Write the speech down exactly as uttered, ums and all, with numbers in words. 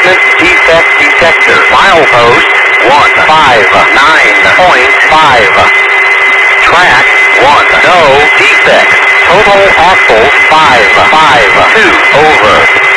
equipment defect detector. Milepost one five nine point five. Track one, no defects. Total axle five five two. Over.